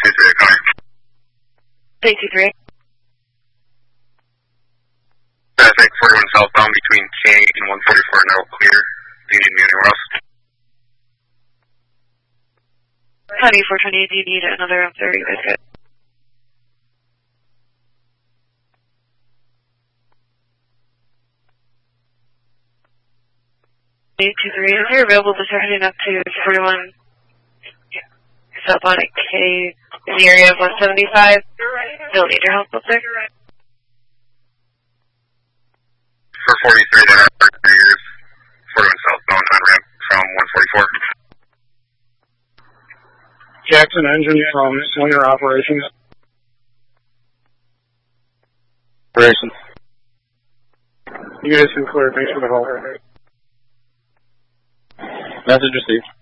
323. Traffic 41 southbound between K and 144 now clear. Do you need me anywhere else? Honey 420, do you need another after you guys get? 823, if you're available to start heading up to 41 southbound at K in the area of 175. They'll need your help up there. For 43, there are 41 southbound on ramp from 144. Jackson engine from Slinger Operations. Operations. You guys can clear. Thanks for the help. Message received.